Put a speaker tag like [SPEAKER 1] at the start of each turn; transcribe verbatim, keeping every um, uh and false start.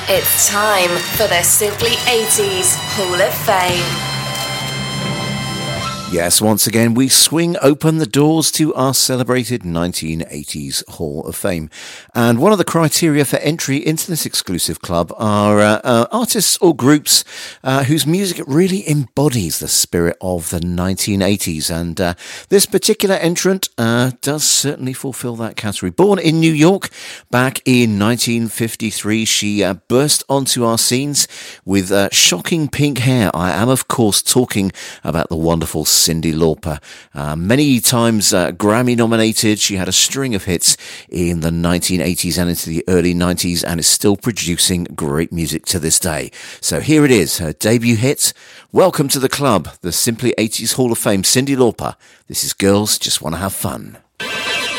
[SPEAKER 1] It's time for the Simply eighties Hall of Fame.
[SPEAKER 2] Yes, once again, we swing open the doors to our celebrated nineteen eighties Hall of Fame. And one of the criteria for entry into this exclusive club are uh, uh, artists or groups uh, whose music really embodies the spirit of the nineteen eighties. And uh, this particular entrant uh, does certainly fulfill that category. Born in New York back in nineteen fifty-three, she uh, burst onto our scenes with uh, shocking pink hair. I am, of course, talking about the wonderful Cyndi Lauper. Uh, many times uh, Grammy nominated, she had a string of hits in the nineteen eighties and into the early nineties and is still producing great music to this day. So here it is, her debut hit. Welcome to the club, the Simply eighties Hall of Fame, Cyndi Lauper. This is Girls Just Want to Have Fun.